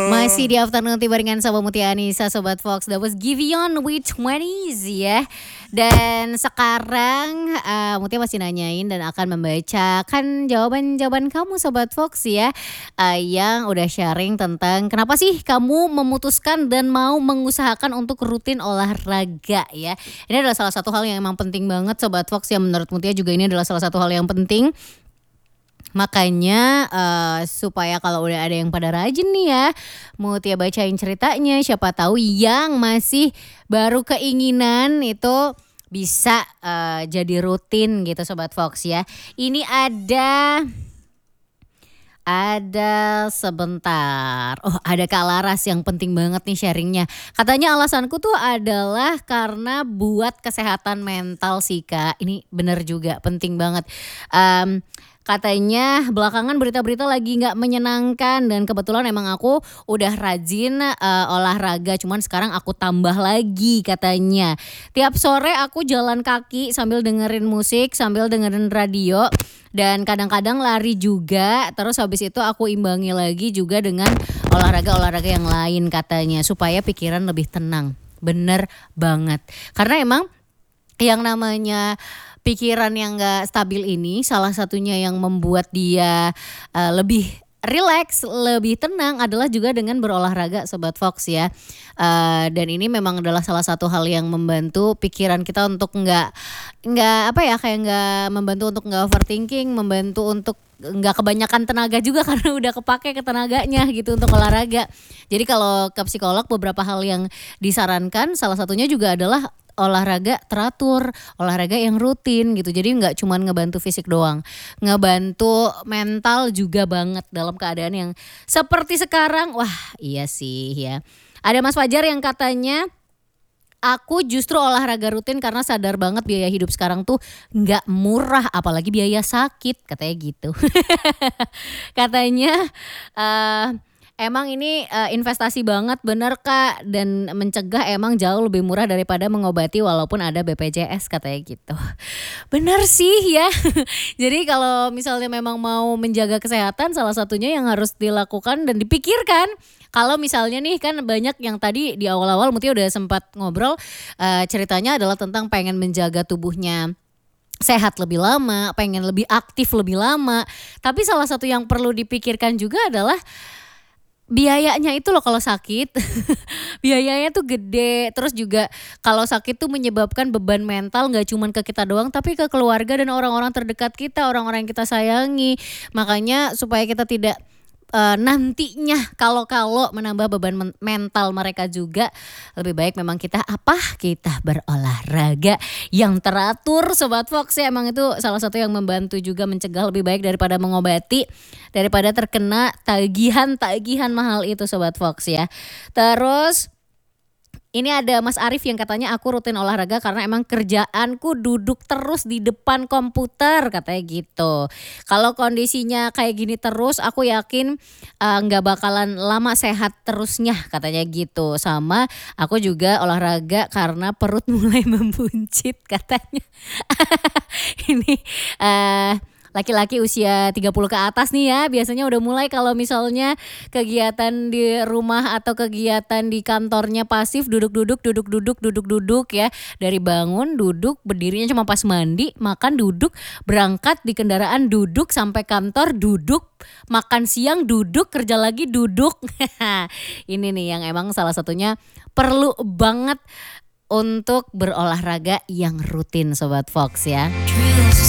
Masih di Afternoon Tea barengan sama Mutia Anissa, Sobat Fox. That was Giveon with 20s ya. Dan sekarang Mutia masih nanyain dan akan membacakan jawaban-jawaban kamu Sobat Fox ya, yang udah sharing tentang kenapa sih kamu memutuskan dan mau mengusahakan untuk rutin olahraga ya. Ini adalah salah satu hal yang emang penting banget Sobat Fox ya, menurut Mutia juga ini adalah salah satu hal yang penting. Makanya supaya kalau udah ada yang pada rajin nih ya, Mutia bacain ceritanya. Siapa tahu yang masih baru keinginan itu bisa jadi rutin gitu Sobat Fox ya. Ini ada sebentar. Oh, ada Kak Laras yang penting banget nih sharingnya. Katanya alasanku tuh adalah karena buat kesehatan mental sih Kak. Ini bener juga, penting banget. Katanya belakangan berita-berita lagi gak menyenangkan dan kebetulan emang aku udah rajin olahraga, cuman sekarang aku tambah lagi katanya. Tiap sore aku jalan kaki sambil dengerin musik, sambil dengerin radio dan kadang-kadang lari juga. Terus habis itu aku imbangi lagi juga dengan olahraga-olahraga yang lain katanya supaya pikiran lebih tenang. Bener banget. Karena emang yang namanya pikiran yang gak stabil ini salah satunya yang membuat dia lebih relax, lebih tenang adalah juga dengan berolahraga Sobat Fox ya. Dan ini memang adalah salah satu hal yang membantu pikiran kita untuk nggak membantu untuk nggak overthinking, membantu untuk nggak kebanyakan tenaga juga karena udah kepake ke tenaganya gitu untuk olahraga. Jadi kalau ke psikolog beberapa hal yang disarankan salah satunya juga adalah olahraga teratur, olahraga yang rutin gitu. Jadi nggak cuma ngebantu fisik doang, ngebantu mental juga banget dalam keadaan yang seperti sekarang. Wah iya sih ya. Ada Mas Fajar yang katanya, aku justru olahraga rutin karena sadar banget biaya hidup sekarang tuh nggak murah, apalagi biaya sakit katanya gitu. Katanya emang ini investasi banget bener Kak, dan mencegah emang jauh lebih murah daripada mengobati walaupun ada BPJS katanya gitu. Bener sih ya. Jadi kalau misalnya memang mau menjaga kesehatan salah satunya yang harus dilakukan dan dipikirkan. Kalau misalnya nih kan banyak yang tadi di awal-awal Mutia udah sempat ngobrol, ceritanya adalah tentang pengen menjaga tubuhnya sehat lebih lama, pengen lebih aktif lebih lama. Tapi salah satu yang perlu dipikirkan juga adalah biayanya itu loh kalau sakit. Biayanya tuh gede. Terus juga kalau sakit tuh menyebabkan beban mental gak cuma ke kita doang tapi ke keluarga dan orang-orang terdekat kita, orang-orang yang kita sayangi. Makanya supaya kita tidak nantinya kalau menambah beban mental mereka juga, lebih baik memang kita berolahraga yang teratur Sobat Fox ya. Emang itu salah satu yang membantu juga mencegah lebih baik daripada mengobati, daripada terkena tagihan mahal itu Sobat Fox ya. Terus ini ada Mas Arif yang katanya aku rutin olahraga karena emang kerjaanku duduk terus di depan komputer katanya gitu. Kalau kondisinya kayak gini terus aku yakin gak bakalan lama sehat terusnya katanya gitu. Sama aku juga olahraga karena perut mulai membuncit katanya. Ini laki-laki usia 30 ke atas nih ya, biasanya udah mulai kalau misalnya kegiatan di rumah atau kegiatan di kantornya pasif, duduk-duduk ya. Dari bangun duduk, berdirinya cuma pas mandi, makan duduk, berangkat di kendaraan duduk, sampai kantor duduk, makan siang duduk, kerja lagi duduk. Ini nih yang emang salah satunya perlu banget untuk berolahraga yang rutin Sobat Fox ya.